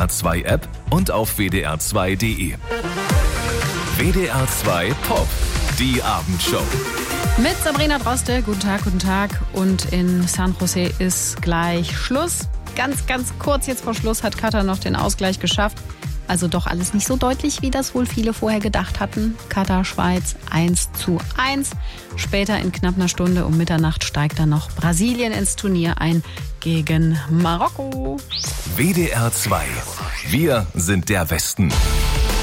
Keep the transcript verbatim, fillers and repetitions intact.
R zwei App und auf w d r zwei punkt d e. W D R zwei Pop, die Abendshow. Mit Sabrina Droste, guten Tag, guten Tag. Und in San Jose ist gleich Schluss. Ganz, ganz kurz jetzt vor Schluss hat Katar noch den Ausgleich geschafft. Also doch alles nicht so deutlich, wie das wohl viele vorher gedacht hatten. Katar, Schweiz eins zu eins. Später in knapp einer Stunde um Mitternacht steigt dann noch Brasilien ins Turnier ein gegen Marokko. W D R zwei. Wir sind der Westen.